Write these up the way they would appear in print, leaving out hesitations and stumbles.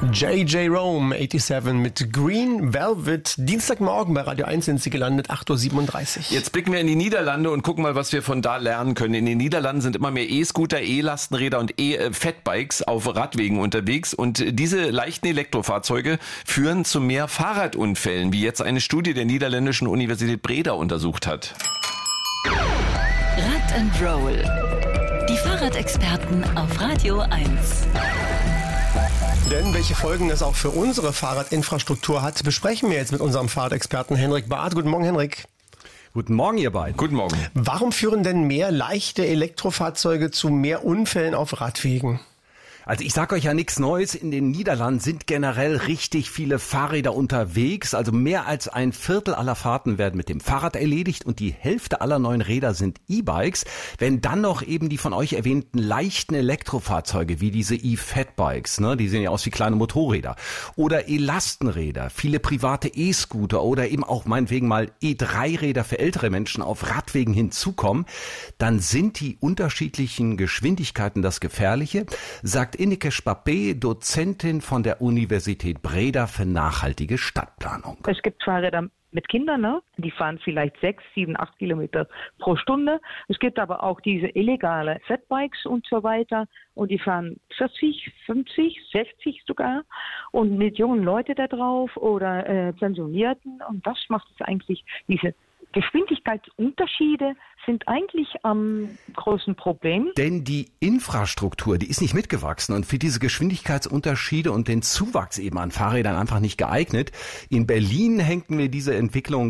JJ Rome, 87 mit Green Velvet. Dienstagmorgen bei Radio 1 sind sie gelandet, 8.37 Uhr. Jetzt blicken wir in die Niederlande und gucken mal, was wir von da lernen können. In den Niederlanden sind immer mehr E-Scooter, E-Lastenräder und E-Fatbikes auf Radwegen unterwegs. Und diese leichten Elektrofahrzeuge führen zu mehr Fahrradunfällen, wie jetzt eine Studie der niederländischen Universität Breda untersucht hat. Rad and Roll. Die Fahrradexperten auf Radio 1. Denn welche Folgen das auch für unsere Fahrradinfrastruktur hat, besprechen wir jetzt mit unserem Fahrradexperten Henrik Barth. Guten Morgen, Henrik. Guten Morgen, ihr beiden. Guten Morgen. Warum führen denn mehr leichte Elektrofahrzeuge zu mehr Unfällen auf Radwegen? Also ich sag euch ja nichts Neues, in den Niederlanden sind generell richtig viele Fahrräder unterwegs, also mehr als ein Viertel aller Fahrten werden mit dem Fahrrad erledigt und die Hälfte aller neuen Räder sind E-Bikes. Wenn dann noch eben die von euch erwähnten leichten Elektrofahrzeuge wie diese E-Fatbikes, ne, die sehen ja aus wie kleine Motorräder, oder E-Lastenräder, viele private E-Scooter oder eben auch meinetwegen mal E3-Räder für ältere Menschen auf Radwegen hinzukommen, dann sind die unterschiedlichen Geschwindigkeiten das Gefährliche, sagt Ineke Spapé, Dozentin von der Universität Breda für nachhaltige Stadtplanung. Es gibt Fahrräder mit Kindern, ne? Die fahren vielleicht 6, 7, 8 Kilometer pro Stunde. Es gibt aber auch diese illegale Fatbikes und so weiter. Und die fahren 40, 50, 60 sogar. Und mit jungen Leuten da drauf oder Pensionierten. Und das macht es eigentlich, diese Geschwindigkeitsunterschiede sind eigentlich am großen Problem. Denn die Infrastruktur, die ist nicht mitgewachsen und für diese Geschwindigkeitsunterschiede und den Zuwachs eben an Fahrrädern einfach nicht geeignet. In Berlin hinken wir dieser Entwicklung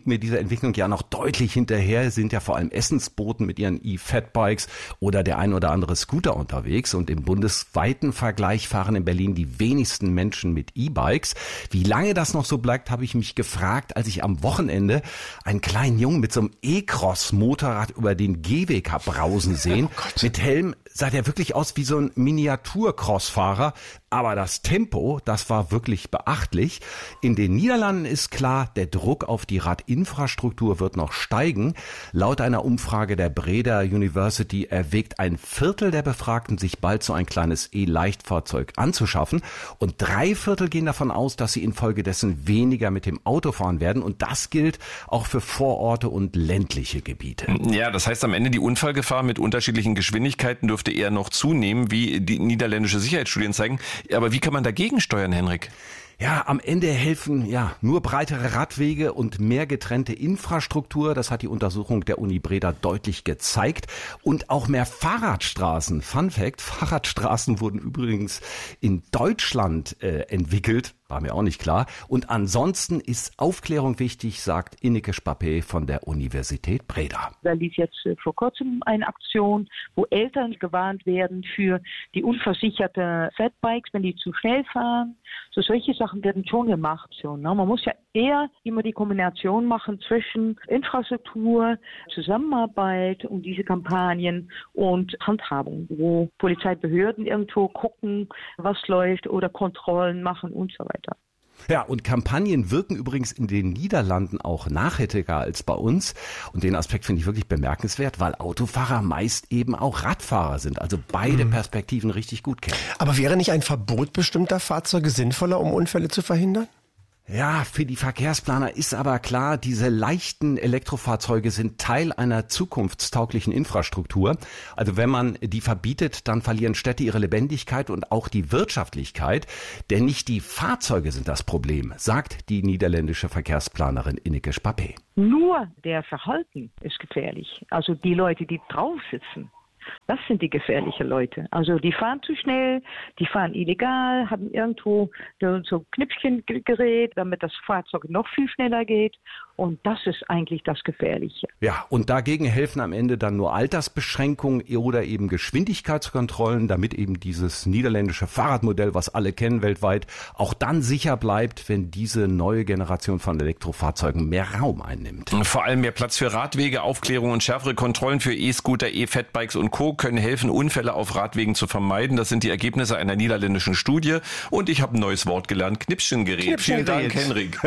ja noch deutlich hinterher, sind ja vor allem Essensboten mit ihren E-Fatbikes oder der ein oder andere Scooter unterwegs und im bundesweiten Vergleich fahren in Berlin die wenigsten Menschen mit E-Bikes. Wie lange das noch so bleibt, habe ich mich gefragt, als ich am Wochenende einen kleinen Jungen mit so einem E-Cross-Motorrad über den Gehweg hab brausen sehen. Mit Helm sah der wirklich aus wie so ein Miniatur-Crossfahrer. Aber das Tempo, das war wirklich beachtlich. In den Niederlanden ist klar, der Druck auf die Radinfrastruktur wird noch steigen. Laut einer Umfrage der Breda University erwägt ein Viertel der Befragten, sich bald so ein kleines E-Leichtfahrzeug anzuschaffen. Und 3/4 gehen davon aus, dass sie infolgedessen weniger mit dem Auto fahren werden. Und das gilt auch für Vororte und ländliche Gebiete. Ja, das heißt am Ende, die Unfallgefahr mit unterschiedlichen Geschwindigkeiten dürfte eher noch zunehmen, wie die niederländische Sicherheitsstudien zeigen. Aber wie kann man dagegen steuern, Henrik? Ja, am Ende helfen nur breitere Radwege und mehr getrennte Infrastruktur. Das hat die Untersuchung der Uni Breda deutlich gezeigt. Und auch mehr Fahrradstraßen. Fun Fact, Fahrradstraßen wurden übrigens in Deutschland entwickelt. War mir auch nicht klar. Und ansonsten ist Aufklärung wichtig, sagt Ineke Spapé von der Universität Breda. Da lief jetzt vor kurzem eine Aktion, wo Eltern gewarnt werden für die unversicherte Fatbikes, wenn die zu schnell fahren. So solche Sachen werden schon gemacht. So, ne? Man muss ja eher immer die Kombination machen zwischen Infrastruktur, Zusammenarbeit und diese Kampagnen und Handhabung, wo Polizeibehörden irgendwo gucken, was läuft oder Kontrollen machen und so weiter. Ja, und Kampagnen wirken übrigens in den Niederlanden auch nachhaltiger als bei uns. Und den Aspekt finde ich wirklich bemerkenswert, weil Autofahrer meist eben auch Radfahrer sind, also beide Perspektiven richtig gut kennen. Aber wäre nicht ein Verbot bestimmter Fahrzeuge sinnvoller, um Unfälle zu verhindern? Ja, für die Verkehrsplaner ist aber klar, diese leichten Elektrofahrzeuge sind Teil einer zukunftstauglichen Infrastruktur. Also wenn man die verbietet, dann verlieren Städte ihre Lebendigkeit und auch die Wirtschaftlichkeit. Denn nicht die Fahrzeuge sind das Problem, sagt die niederländische Verkehrsplanerin Ineke Spapé. Nur der Verhalten ist gefährlich. Also die Leute, die drauf sitzen. Das sind die gefährlichen Leute. Also die fahren zu schnell, die fahren illegal, haben irgendwo so Knöpfchengerät, damit das Fahrzeug noch viel schneller geht. Und das ist eigentlich das Gefährliche. Ja, und dagegen helfen am Ende dann nur Altersbeschränkungen oder eben Geschwindigkeitskontrollen, damit eben dieses niederländische Fahrradmodell, was alle kennen weltweit, auch dann sicher bleibt, wenn diese neue Generation von Elektrofahrzeugen mehr Raum einnimmt. Vor allem mehr Platz für Radwege, Aufklärung und schärfere Kontrollen für E-Scooter, E-Fatbikes und Co. können helfen, Unfälle auf Radwegen zu vermeiden. Das sind die Ergebnisse einer niederländischen Studie. Und ich habe ein neues Wort gelernt, Knipschengerät. Vielen Dank, Henrik.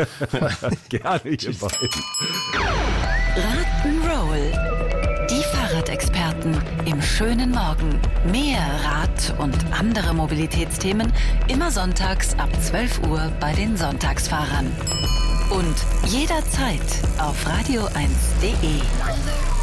Gerne, ihr beiden. Rock'n'Roll. Die Fahrradexperten im schönen Morgen. Mehr Rad- und andere Mobilitätsthemen immer sonntags ab 12 Uhr bei den Sonntagsfahrern. Und jederzeit auf radio1.de.